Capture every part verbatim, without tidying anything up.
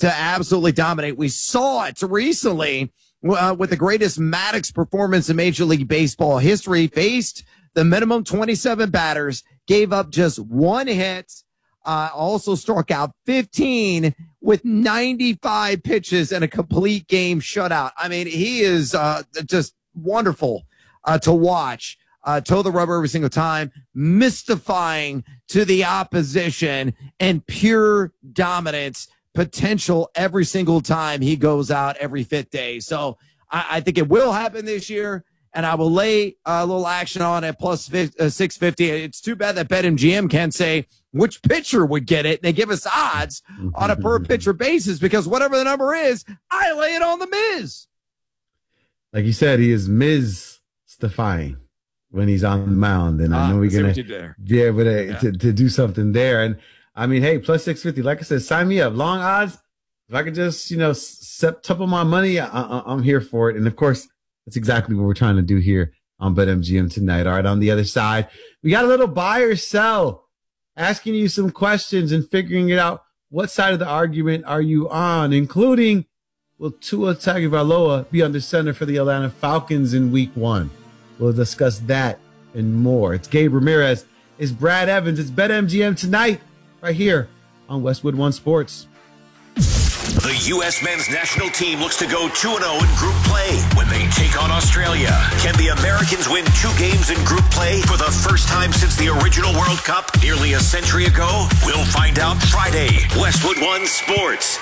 to absolutely dominate. We saw it recently uh, with the greatest Maddox performance in Major League Baseball history. Faced the minimum twenty-seven batters, gave up just one hit, uh, also struck out fifteen with ninety-five pitches and a complete game shutout. I mean, he is uh, just wonderful uh, to watch. Uh, toe the rubber every single time, mystifying to the opposition, and pure dominance potential every single time he goes out every fifth day. So I, I think it will happen this year, and I will lay a little action on at plus six fifty. It's too bad that BetMGM can't say which pitcher would get it. They give us odds on a per pitcher basis because whatever the number is, I lay it on the Miz. Like you said, he is Miz-stifying when he's on the mound, and I know uh, we're going to be able to, yeah. to to do something there. And I mean, hey, plus six fifty, like I said, sign me up. Long odds. If I could just, you know, septuple my money, I, I, I'm here for it. And of course, that's exactly what we're trying to do here on BetMGM tonight. All right, on the other side, we got a little buy or sell, asking you some questions and figuring it out. What side of the argument are you on, including will Tua Tagovailoa be under center for the Atlanta Falcons in week one? We'll discuss that and more. It's Gabe Ramirez. It's Brad Evans. It's BetMGM tonight, right here on Westwood One Sports. The U S men's national team looks to go two and oh in group play when they take on Australia. Can the Americans win two games in group play for the first time since the original World Cup nearly a century ago? We'll find out Friday. Westwood One Sports.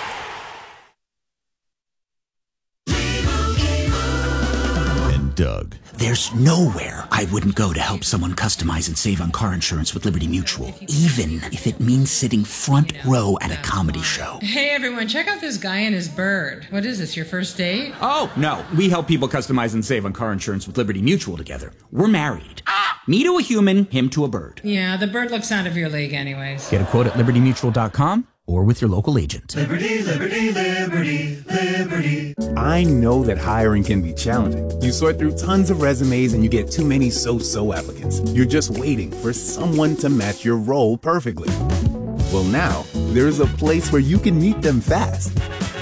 Doug. There's nowhere I wouldn't go to help someone customize and save on car insurance with Liberty Mutual, even if it means sitting front row at a comedy show. Hey everyone, check out this guy and his bird. What is this, your first date? Oh, no. We help people customize and save on car insurance with Liberty Mutual together. We're married. Ah! Me to a human, him to a bird. Yeah, the bird looks out of your league anyways. Get a quote at liberty mutual dot com or with your local agent. Liberty, liberty, liberty, liberty. I know that hiring can be challenging. You sort through tons of resumes and you get too many so-so applicants. You're just waiting for someone to match your role perfectly. Well, now, there's a place where you can meet them fast.